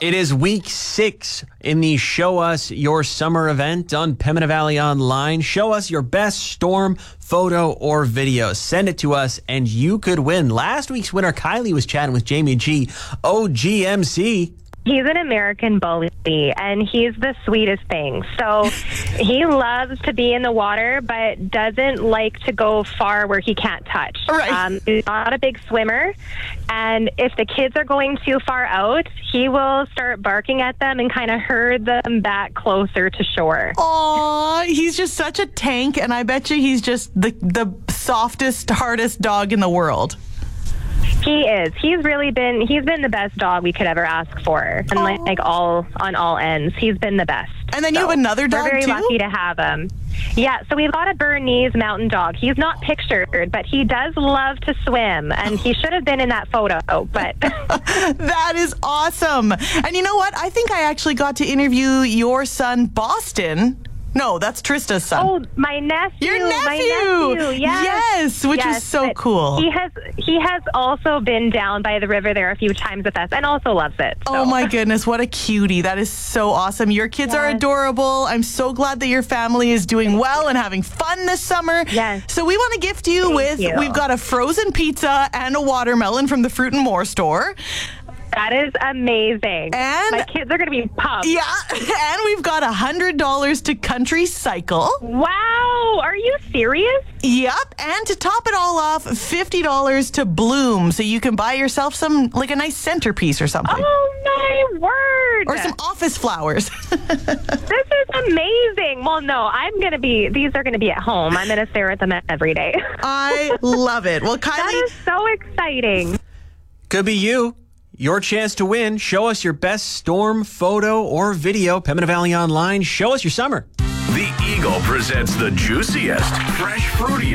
It is week 6 in the Show Us Your Summer event on Pembina Valley Online. Show us your best storm photo or video. Send it to us and you could win. Last week's winner, Kylie, was chatting with Jamie G, OGMC. He's an American bully, and he's the sweetest thing. So he loves to be in the water, but doesn't like to go far where he can't touch. Right. He's not a big swimmer, and if the kids are going too far out, he will start barking at them and kind of herd them back closer to shore. Aw, he's just such a tank, and I bet you he's just the softest, hardest dog in the world. He is. He's been the best dog we could ever ask for. And like on all ends. He's been the best. And then you have another dog, we're very too? lucky to have him. Yeah, so we've got a Bernese mountain dog. He's not pictured, but he does love to swim, and he should have been in that photo, but... That is awesome. And you know what? I think I actually got to interview your son, Boston. No, that's Trista's son. Oh, my nephew. Your nephew. My nephew, yes. Yes, which is so cool. He has also been down by the river there a few times with us and also loves it. So. Oh my goodness, what a cutie. That is so awesome. Your kids are adorable. I'm so glad that your family is doing well and having fun this summer. Yes. So we want to gift you we've got a frozen pizza and a watermelon from the Fruit and More store. That is amazing. And my kids are going to be pumped. Yeah, and we've got $100 to Country Cycle. Wow, are you serious? Yep, and to top it all off, $50 to Bloom, so you can buy yourself a nice centerpiece or something. Oh my word. Or some office flowers. This is amazing. Well, no, these are going to be at home. I'm going to stare at them every day. I love it. Well, Kylie. That is so exciting. Could be you. Your chance to win. Show us your best storm photo or video. Pembina Valley Online. Show us your summer. The Eagle presents the juiciest, fresh, fruity